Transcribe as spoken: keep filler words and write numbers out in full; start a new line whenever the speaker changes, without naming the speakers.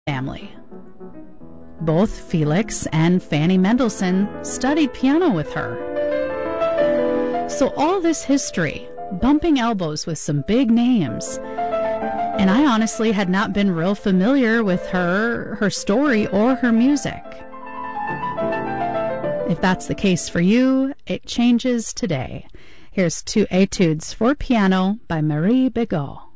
family. Both Felix and Fanny Mendelssohn studied piano with her. So all this history, bumping elbows with some big names, and I honestly had not been real familiar with her, her story, or her music. If that's the case for you, it changes today. Here's two etudes for piano by Marie Bigot.